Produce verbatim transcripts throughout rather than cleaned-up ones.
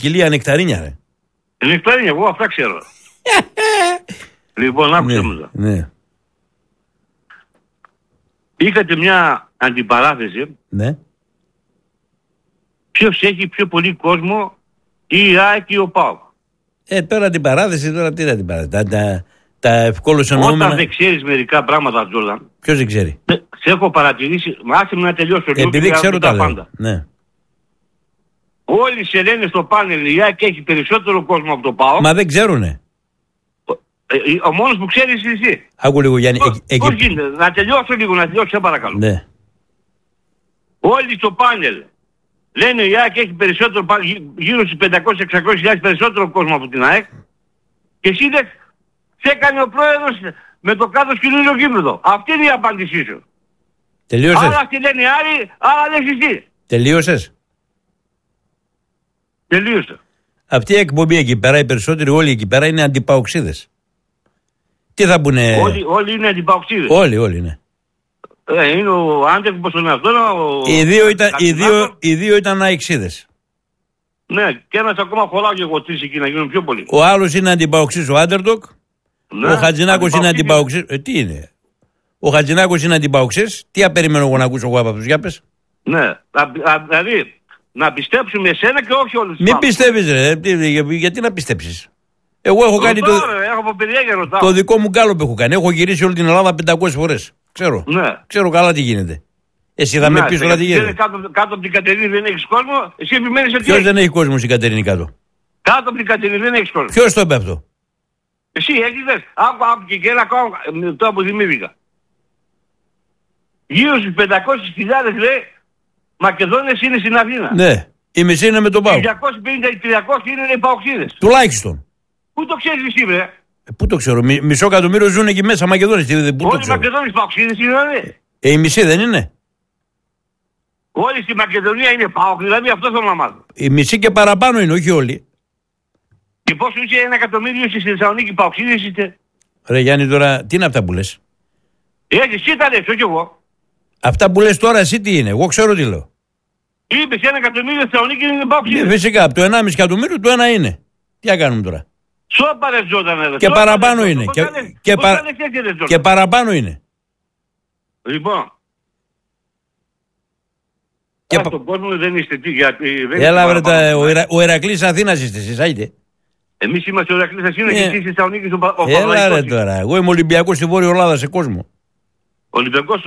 Κοιλία νεκταρίνια, ρε. Νεκταρίνια, εγώ αυτά ξέρω. Λοιπόν, άκουσε μου. Ναι. Είχατε μια αντιπαράθεση. Ναι. Ποιος έχει πιο πολύ κόσμο, η ΑΕΚ ή ο ΠΑΟΚ? Ε, τώρα την παράθεση, τώρα τι είναι την παράθεση. Τα, τα, τα ευκόλως εννοούμενα. Όταν δεν ξέρεις μερικά πράγματα, Τζόρνταν. Ποιος δεν ξέρει? Σε έχω παρατηρήσει, άσε με να τελειώσω λίγο. Επειδή ξέρω τα πάντα. Ναι. Όλοι σε λένε στο πάνελ, η ΑΕΚ έχει περισσότερο κόσμο από το ΠΑΟΚ. Μα δεν ξέρουνε. Ο, ο μόνος που ξέρεις είσαι εσύ. Άκου λίγο, Γιάννη. Πώς, ε, πώς ε, γίνεται, να τελειώσω λίγο, να τελειώσω, σε παρακαλώ. Ναι. Όλοι στο πάνελ λένε η ΑΕΚ έχει περισσότερο, γύρω στις πεντακόσιες με εξακόσιες χιλιάδες περισσότερο κόσμο από την ΑΕΚ. Και εσύ δεν σε έκανε ο πρόεδρος με το κάτω σκηνικό γήπεδο. Αυτή είναι η απάντησή σου. Τελείωσες? Άρα αυτοί λένε οι άλλοι, άρα λες εσύ. Τελείωσες? Τελείωσε. Αυτή η εκπομπή εκεί πέρα, οι περισσότεροι όλοι εκεί πέρα είναι αντιπαοξίδες. Τι θα πούνε? Όλοι, όλοι είναι αντιπαοξίδες. Όλοι, όλοι είναι. Ε, είναι ο Άντεκ, πώς τον αυτό, ο... Οι δύο ήταν, οι δύο, οι δύο ήταν αεξίδες. Ναι, και ένας ακόμα χωράω και εγώ τρεις εκεί να γίνουν πιο πολύ. Ο άλλος είναι αντιπαοξής, ο Άντερντοκ. Ναι, ο Χατζηνάκος είναι αντιπαοξής. Ε, τι είναι? Ο Χατζηνάκος είναι αντιπαοξής. Τι απεριμένω εγώ να ακούσω εγώ από αυτούς? Για πες. Ναι, δηλαδή να πιστέψουμε εσένα και όχι όλους τους. Μην πιστεύεις ρε, τι, γιατί να πιστέψεις? Εγώ έχω κάνει το, έχω το δικό μου γκάλο που έχω κάνει. Έχω γυρίσει όλη την Ελλάδα πεντακόσιες φορές. Ξέρω. Ναι. Ξέρω καλά τι γίνεται. Εσύ θα ναι, με πεις τώρα τι γίνεται. Κάτω, κάτω από την Κατερίνη δεν έχεις κόσμο, εσύ επιμένεις ότι. Ποιος δεν έχει κόσμο στην Κατερίνη κάτω? Κάτω από την Κατερίνη δεν έχεις κόσμο. Ποιος το είπε αυτό? Εσύ έχεις, άκου, άκου και ένα ακόμα, τώρα που θυμήθηκα. Γύρω στους πεντακόσιες χιλιάδες λέει, Μακεδόνες είναι στην Αθήνα. Ναι, η μισή είναι με τον ΠΑΟΚ. διακόσιες πενήντα με τριακόσιες είναι οι παοξίδες. Τουλάχιστον. Πού το ξέρεις εσύ βρε? Ε, πού το ξέρω, Μι, μισό εκατομμύριο ζουν εκεί μέσα Μακεδόνες. Πού όλοι το οι Μακεδόνες παοξίδες είναι δηλαδή. Ε, η μισή δεν είναι? Όλοι στη Μακεδονία είναι ΠΑΟΚ, δηλαδή αυτό θέλω να μάθω. Η μισή και παραπάνω είναι, όχι όλοι. Και πόσο είσαι ένα εκατομμύριο στη Θεσσαλονίκη παοξίδες είστε? Ρε Γιάννη, τώρα τι είναι αυτά που λες? Έτσι, εσύ τα λες, όχι εγώ. Αυτά που λες τώρα εσύ τι είναι? Εγώ ξέρω τι λέω. Είπες ένα εκατομμύριο στη Θεσσαλονίκη είναι παοξίδες. Ναι, φυσικά, από το ενάμιση εκατομμύριο το ένα είναι. Τι θα κάνουμε τώρα? Σώπα ρε Τζόρνταν εδώ. Και παραπάνω είναι. Και, και, πα... και παραπάνω είναι. Λοιπόν. Και Α, στον κόσμο δεν είστε τι, γιατί δεν έλα βρε, τα, ο, Ιρα, ο Ηρακλής Αθήνας είστε εσείς, άιτε. Εμείς είμαστε ο Ηρακλής Αθήνας και εσείς στη Θεσσαλονίκη στον Πα... Έλα ρε τώρα, εγώ είμαι Ολυμπιακός στη Βόρεια Ελλάδα σε κόσμο. Ολυμπιακός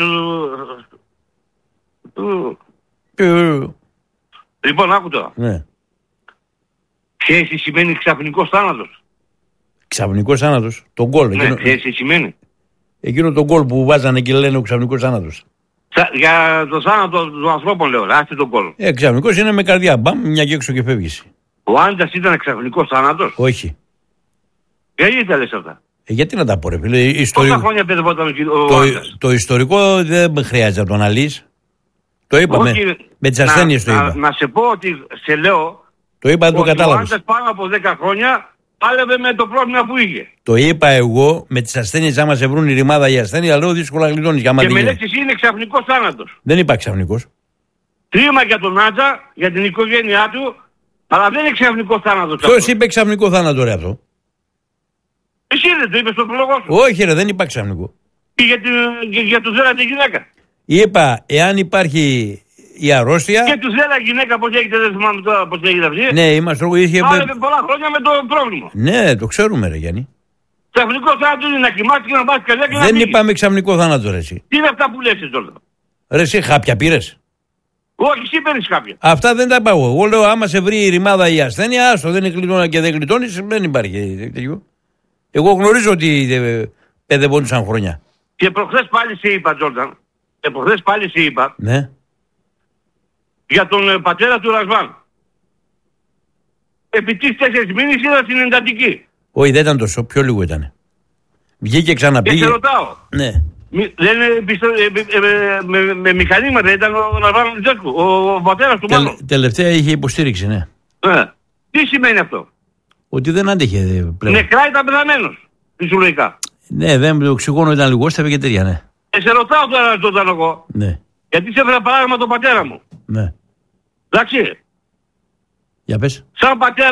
του... Λοιπόν, άκου τώρα. Ναι. Ξέρεις τι σημαίνει ξαφνικός θάνατος? Ξαφνικός θάνατος, τον γκολ. Ναι, εκείνο... ξέρεις τι σημαίνει? Εκείνο τον γκολ που βάζανε και λένε ο ξαφνικός θάνατος. Για το θάνατο των ανθρώπων λέω, άστε τον γκολ. Ε, ξαφνικός είναι με καρδιά, μπαμ, μια και έξω και φεύγεις. Ο Άντας ήταν ξαφνικός θάνατος? Όχι. Γιατί τα λες αυτά? Ε, γιατί να τα πω ρε φίλε, ιστορικό... Πόσα χρόνια παιδευόταν ο το, Άντας? Το ιστορικό δεν χρειάζεται να το αναλύεις. Το είπαμε, με, με τις ασθένειες το είπα. Να, να σε πω ότι σε λέω, το είπα, δεν το κατάλαβες. Ο Άντας πάνω από δέκα χρόνια πάλευε με το πρόβλημα που είχε. Το είπα εγώ, με τις ασθένειες άμα σε βρουν η ρημάδα η ασθένεια, λέω δύσκολα γλιτώνεις. Και με λέξεις εσύ είναι ξαφνικός θάνατος. Δεν είπα ξαφνικός. Κρίμα για τον Άντζα, για την οικογένειά του, αλλά δεν είναι ξαφνικός θάνατος. Ποιος είπε ξαφνικό θάνατο ρε αυτό? Εσύ δεν το είπες στον πρόλογο σου? Όχι ρε, δεν είπα ξαφνικό. Και για, την, για, για του Ζέλα τη γυναίκα. Είπα, εάν υπάρχει η αρρώστια... Και του Ζέλα γυναίκα πώς έχετε, δεν θυμάμαι τώρα πώς έχετε αυτή. Ναι, είμαστε εγώ, είχε... Πάλευε πολλά χρόνια με το πρόβλημα. Ναι, το ξέρουμε ρε Γιάννη. Ξαφνικό θάνατο είναι να κοιμάσαι και να πας καλά και να δεν είπαμε ξαφνικό θάνατο ρε εσύ. Τι είναι αυτά που λες τώρα? Ρε εσύ χάπια πήρες? Όχι, εσύ παίρνεις κάποια. Αυτά δεν τα είπα εγώ. Εγώ λέω άμα σε βρει η ρημάδα η ασθένεια, άστο, δεν είναι γλιτώνα και δεν γλιτώνεις, δεν υπάρχει. Εγώ γνωρίζω ότι παιδευόντουσαν χρόνια. Και προχθές πάλι σε είπα, Τζόρνταν, και προχθές πάλι σε είπα, ναι, για τον ε, πατέρα του Ρασβάν. Επί τις τέσσερις μήνες είδα στην εντατική. Όχι, δεν ήταν τόσο, πιο λίγο ήταν. Βγήκε ξαναπήγε. Και σε ρωτάω. Ναι. Μη, δεν είναι πιστο, ε, ε, ε, με, με μηχανήματα, ήταν ο Ρασβάν Τζέσκου, ο, ο πατέρας του μάλλον. Τελ, τελευταία είχε υποστήριξη, ναι. Ε, τι σημαίνει αυτό? Ότι δεν άντεχε πλέον. Νεκρά ήταν πεθαμένος, φυσιολογικά. Ναι, δεν, το οξυγόνο ήταν λιγόστευε και τέτοια, ναι. Και σε ρωτάω τώρα τότε εγώ. Ναι. Γιατί σε έφερα παράδειγμα τον πατέρα μου. Ναι. Εντάξει. Για πες. Σαν πατέρα